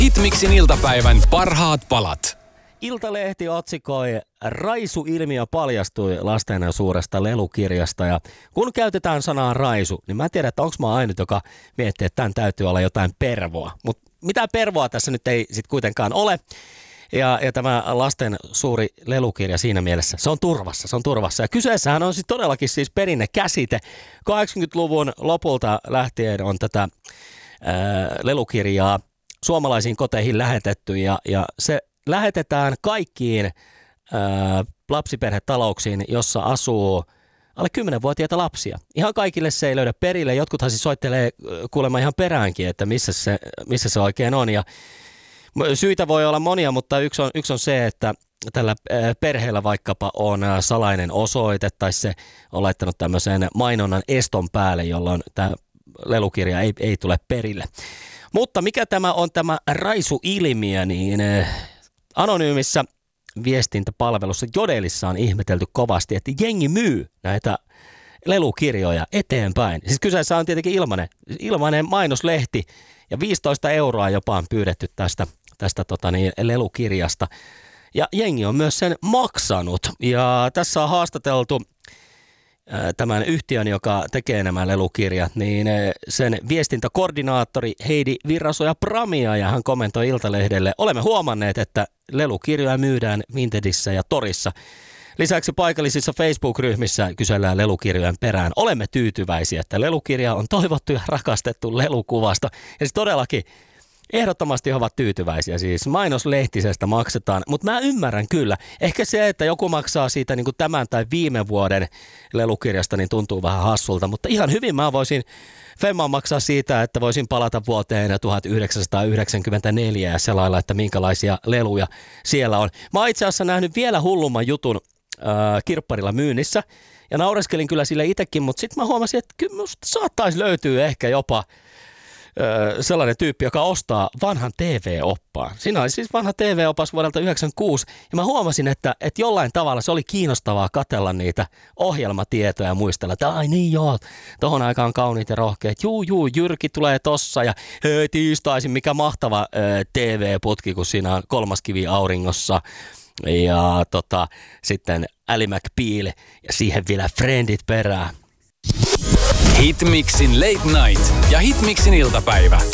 Hitmixin iltapäivän parhaat palat. Iltalehti otsikoi "Raisu-ilmiö paljastui lasten suuresta lelukirjasta", ja kun käytetään sanaa raisu, niin mä en tiedä, että onko mä ainut, joka miettii, että tämän täytyy olla jotain pervoa. Mutta mitään pervoa tässä nyt ei sitten kuitenkaan ole. Ja tämä lasten suuri lelukirja siinä mielessä, se on turvassa. Ja kyseessähän on sitten todellakin siis perinnekäsite. 80-luvun lopulta lähtien on tätä lelukirjaa suomalaisiin koteihin lähetetty, ja se lähetetään kaikkiin lapsiperhetalouksiin, jossa asuu alle 10-vuotiaita lapsia. Ihan kaikille se ei löydä perille. Jotkuthan siis soittelee kuulemma ihan peräänkin, että missä se oikein on. Ja syitä voi olla monia, mutta yksi on se, että tällä perheellä vaikkapa on salainen osoite, tai se on laittanut tämmöisen mainonnan eston päälle, jolloin tämä lelukirja ei tule perille. Mutta mikä tämä on tämä raisu-ilmiö, niin anonyymissä viestintäpalvelussa Jodelissa on ihmetelty kovasti, että jengi myy näitä lelukirjoja eteenpäin. Siis kyseessä on tietenkin ilmainen mainoslehti, ja 15 € jopa on pyydetty tästä lelukirjasta. Ja jengi on myös sen maksanut. Ja tässä on haastateltu tämän yhtiön, joka tekee nämä lelukirjat, niin sen viestintäkoordinaattori Heidi Virrasoja-Pramia, ja hän kommentoi Iltalehdelle: "Olemme huomanneet, että lelukirjoja myydään Vintedissä ja Torissa. Lisäksi paikallisissa Facebook-ryhmissä kysellään lelukirjojen perään. Olemme tyytyväisiä, että lelukirja on toivottu ja rakastettu lelukuvasta." Ja siis todellakin ehdottomasti he ovat tyytyväisiä. Siis mainoslehtisestä maksetaan, mutta mä ymmärrän kyllä. Ehkä se, että joku maksaa siitä niin kuin tämän tai viime vuoden lelukirjasta, niin tuntuu vähän hassulta. Mutta ihan hyvin mä voisin Femman maksaa siitä, että voisin palata vuoteen 1994 ja selailla, että minkälaisia leluja siellä on. Mä oon itse asiassa nähnyt vielä hullumman jutun kirpparilla myynnissä, ja naureskelin kyllä sille itsekin, mutta sitten mä huomasin, että kyllä musta saattaisi löytyä ehkä jopa sellainen tyyppi, joka ostaa vanhan TV-oppaan. Siinä oli siis vanha TV-opas vuodelta 1996, ja mä huomasin, että jollain tavalla se oli kiinnostavaa katsella niitä ohjelmatietoja ja muistella, että ai niin joo, tohon aikaan kauniit ja rohkeat, juu, Jyrki tulee tossa, ja tiistaisin, mikä mahtava TV-putki, kun siinä on Kolmas kivi auringossa, ja sitten Ally McBeal, ja siihen vielä Friendit perään. Hitmixin Late Night ja Hitmixin iltapäivä.